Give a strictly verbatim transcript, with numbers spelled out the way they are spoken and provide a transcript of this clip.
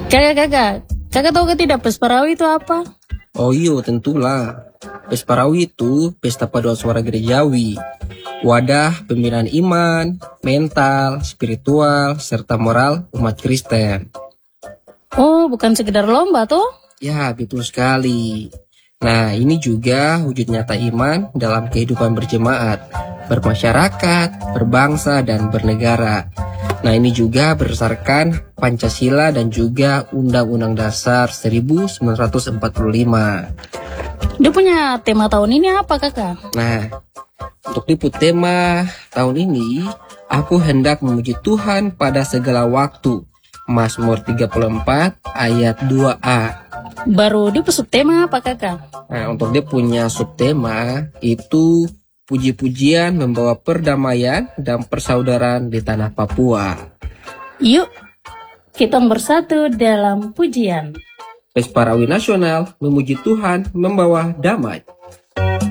Kakak, kakak, kakak tahu gak tidak Pesparawi itu apa? Oh iyo, tentulah. Pesparawi itu pesta paduan suara gerejawi. Wadah pembinaan iman, mental, spiritual, serta moral umat Kristen. Oh, bukan sekedar lomba toh? Ya, betul sekali. Nah, ini juga wujud nyata iman dalam kehidupan berjemaat, bermasyarakat, berbangsa, dan bernegara. Nah, ini juga berdasarkan Pancasila dan juga Undang-Undang Dasar seribu sembilan ratus empat puluh lima. Dia punya tema tahun ini apa kakak? Nah, untuk liput tema tahun ini, aku hendak memuji Tuhan pada segala waktu. Mazmur tiga puluh empat ayat dua a. Baru dia subtema apa kakak? Nah, untuk dia punya subtema itu puji-pujian membawa perdamaian dan persaudaraan di tanah Papua. Yuk, kita bersatu dalam pujian. Pesparawi Nasional memuji Tuhan membawa damai.